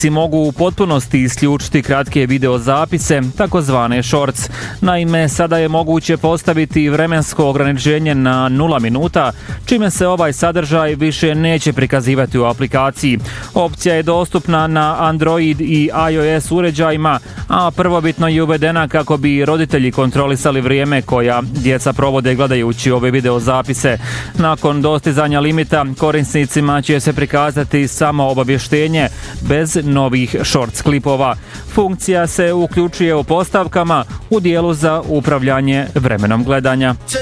mogu u potpunosti isključiti kratke videozapise, takozvane shorts. Naime, sada je moguće postaviti vremensko ograničenje na 0 minuta, čime se ovaj sadržaj više neće prikazivati u aplikaciji. Opcija je dostupna na Android i iOS uređajima, a prvobitno je uvedena kako bi roditelji kontrolisali vrijeme koja djeca provode gledajući ove videozapise. Nakon dostizanja limita, korisnicima će se prikazati samo obavještenje bez novih shorts klipova. Funkcija se uključuje u postavkama u dijelu za upravljanje vremenom gledanja.